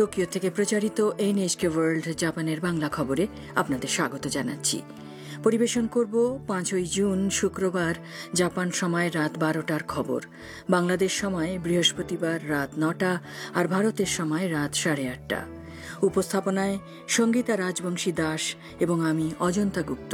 Tokyo থেকে প্রচারিত NHK world জাপানের বাংলা খবরে আপনাদের স্বাগত জানাচ্ছি। পরিবেশন করব 5ই জুন শুক্রবার জাপান সময় রাত 12টার খবর, বাংলাদেশ সময় বৃহস্পতিবার রাত 9টা আর ভারতের সময় রাত 8:30। উপস্থাপনায় সঙ্গীতা রাজবংশী দাস এবং আমি অজন্তা গুপ্ত।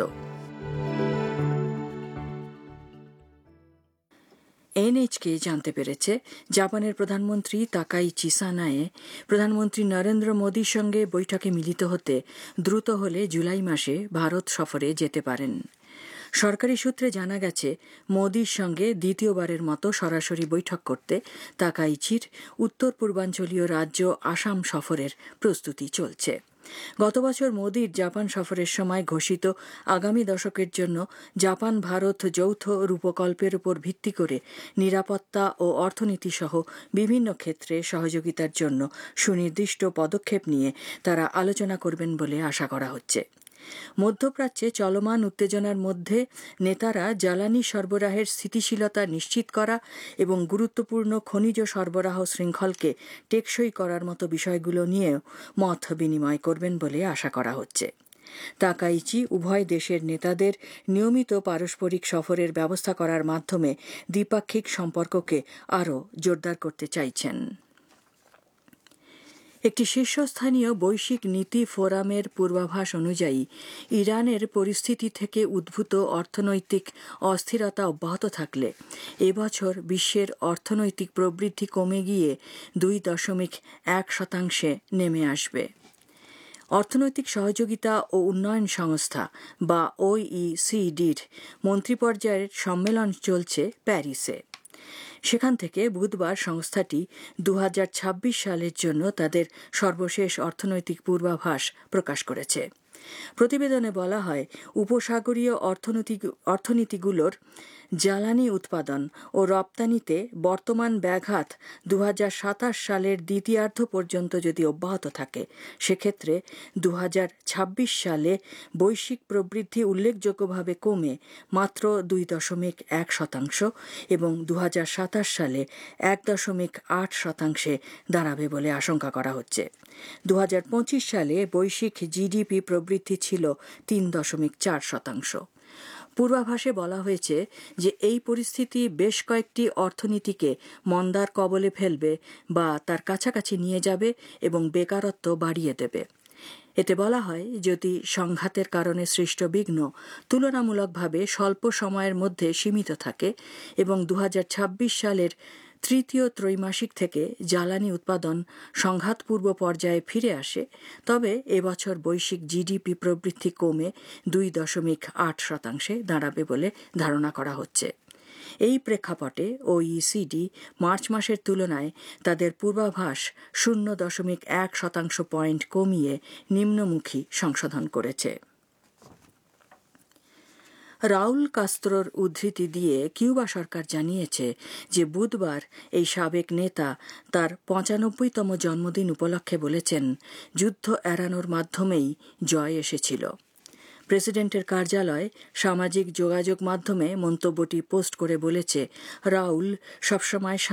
এনএইচকে জানতে পেরেছে জাপানের প্রধানমন্ত্রী তাকাইচি সানায়ে প্রধানমন্ত্রী নরেন্দ্র মোদীর সঙ্গে বৈঠকে মিলিত হতে দ্রুত হলে জুলাই মাসে ভারত সফরে যেতে পারেন। সরকারি সূত্রে জানা গেছে, মোদীর সঙ্গে দ্বিতীয়বারের মতো সরাসরি বৈঠক করতে তাকাইচির উত্তর পূর্বাঞ্চলীয় রাজ্য আসাম সফরের প্রস্তুতি চলছে। গত বছর মোদীর জাপান সফরের সময় ঘোষিত আগামী দশকের জন্য জাপান ভারত যৌথ রূপকল্পের উপর ভিত্তি করে নিরাপত্তা ও অর্থনীতি সহ বিভিন্ন ক্ষেত্রে সহযোগিতার জন্য সুনির্দিষ্ট পদক্ষেপ নিয়ে তারা আলোচনা করবেন বলে আশা করা হচ্ছে। মধ্যপ্রাচ্যে চলমান উত্তেজনার মধ্যে নেতারা জ্বালানি সরবরাহের স্থিতিশীলতা নিশ্চিত করা এবং গুরুত্বপূর্ণ খনিজ সরবরাহ শৃঙ্খলকে টেকসই করার মতো বিষয়গুলো নিয়েও মত বিনিময় করবেন বলে আশা করা হচ্ছে। তাকাইচি উভয় দেশের নেতাদের নিয়মিত পারস্পরিক সফরের ব্যবস্থা করার মাধ্যমে দ্বিপাক্ষিক সম্পর্ককে আরও জোরদার করতে চাইছেন। একটি শীর্ষস্থানীয় বৈশ্বিক নীতি ফোরামের পূর্বাভাস অনুযায়ী ইরানের পরিস্থিতি থেকে উদ্ভূত অর্থনৈতিক অস্থিরতা অব্যাহত থাকলে এবছর বিশ্বের অর্থনৈতিক প্রবৃদ্ধি কমে গিয়ে 2.1% নেমে আসবে। অর্থনৈতিক সহযোগিতা ও উন্নয়ন সংস্থা বা ওইসিডির মন্ত্রীপর্যায়ের সম্মেলন চলছে প্যারিসে। সেখান থেকে বুধবার সংস্থাটি 2026 সালের জন্য তাদের সর্বশেষ অর্থনৈতিক পূর্বাভাস প্রকাশ করেছে। প্রতিবেদনে বলা হয়, উপসাগরীয় অর্থনীতিগুলোর জ্বালানি উৎপাদন ও রপ্তানিতে বর্তমান ব্যাঘাত 2027 সালের দ্বিতীয়ার্ধ পর্যন্ত যদি অব্যাহত থাকে, সেক্ষেত্রে 2026 সালে বৈশ্বিক প্রবৃদ্ধি উল্লেখযোগ্যভাবে কমে মাত্র 2.1% এবং 2027 সালে 1.8% দাঁড়াবে বলে আশঙ্কা করা হচ্ছে। 2025 সালে বৈশ্বিক জিডিপি প্রবৃদ্ধি ছিল 3.4%। পূর্বাভাসে বলা হয়েছে যে এই পরিস্থিতি বেশ কয়েকটি অর্থনীতিকে মন্দার কবলে ফেলবে বা তার কাছাকাছি নিয়ে যাবে এবং বেকারত্ব বাড়িয়ে দেবে। এতে বলা হয়, যদি সংঘাতের কারণে সৃষ্ট বিঘ্ন তুলনামূলকভাবে স্বল্প সময়ের মধ্যে সীমিত থাকে এবং 2026 সালের তৃতীয় ত্রৈমাসিক থেকে জ্বালানি উৎপাদন সংঘাতপূর্ব পর্যায়ে ফিরে আসে, তবে এবছর বৈশ্বিক জিডিপি প্রবৃদ্ধি কমে 2.8% দাঁড়াবে বলে ধারণা করা হচ্ছে। এই প্রেক্ষাপটে ওইসিডি মার্চ মাসের তুলনায় তাদের পূর্বাভাস 0.1% পয়েন্ট কমিয়ে নিম্নমুখী সংশোধন করেছে। রাউল কাস্ত্রোর উদ্ধৃতি দিয়ে কিউবা সরকার জানিয়েছে যে বুধবার এই সাবেক নেতা তার 95তম জন্মদিন উপলক্ষে বলেছেন, যুদ্ধ এড়ানোর মাধ্যমেই জয় এসেছিল। প্রেসিডেন্টের কার্যালয় সামাজিক যোগাযোগ মাধ্যমে মন্তব্যটি পোস্ট করে বলেছে, রাউল সবসময়